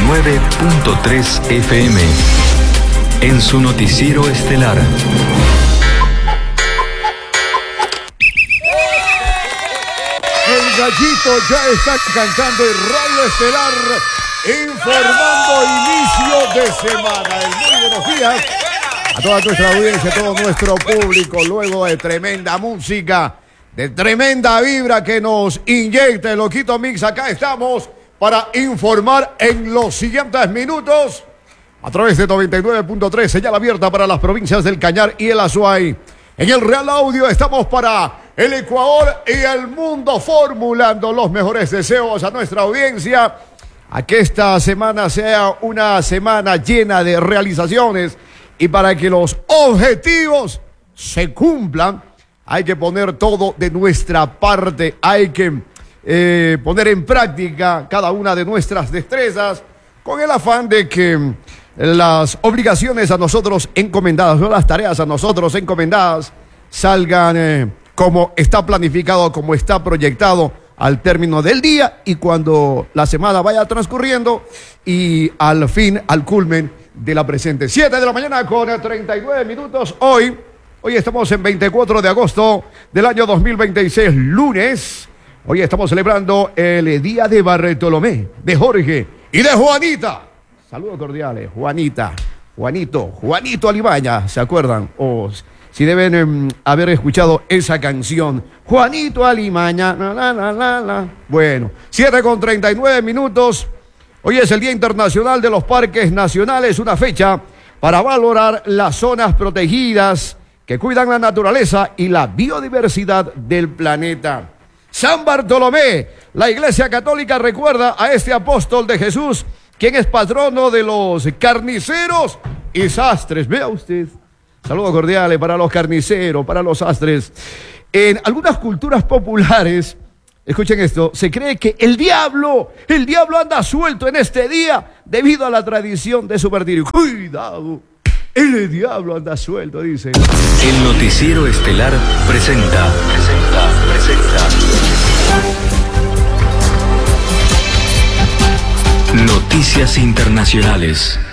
99.3 FM. En su noticiero estelar. El gallito ya está cantando en Radio Estelar, informando inicio de semana. Muy buenos días a toda nuestra audiencia, a todo nuestro público, luego de tremenda música, de tremenda vibra que nos inyecta el Loquito Mix. Acá estamos para informar en los siguientes minutos a través de 99.3, señal abierta para las provincias del Cañar y el Azuay. En el Real Audio estamos para el Ecuador y el mundo, formulando los mejores deseos a nuestra audiencia, a que esta semana sea una semana llena de realizaciones, y para que los objetivos se cumplan hay que poner todo de nuestra parte, hay que poner en práctica cada una de nuestras destrezas, con el afán de que las obligaciones a nosotros encomendadas, no las tareas a nosotros encomendadas, salgan como está planificado, como está proyectado al término del día, y cuando la semana vaya transcurriendo y al fin, al culmen de la presente. 7 de la mañana con 39 minutos. Hoy estamos en 24 de agosto del año 2026, lunes. Hoy estamos celebrando el día de Bartolomé, de Jorge y de Juanita. Saludos cordiales, Juanita, Juanito Alimaña, ¿se acuerdan? O si deben haber escuchado esa canción, Juanito Alimaña, la. Bueno, 7 con 39 minutos. Hoy es el Día Internacional de los Parques Nacionales, una fecha para valorar las zonas protegidas que cuidan la naturaleza y la biodiversidad del planeta. San Bartolomé, la Iglesia Católica recuerda a este apóstol de Jesús, quien es patrono de los carniceros y sastres. Vea usted, saludos cordiales para los carniceros, para los sastres. En algunas culturas populares, escuchen esto, se cree que el diablo anda suelto en este día debido a la tradición de su martirio. Cuidado, el diablo anda suelto, dice. El noticiero estelar presenta. Noticias internacionales.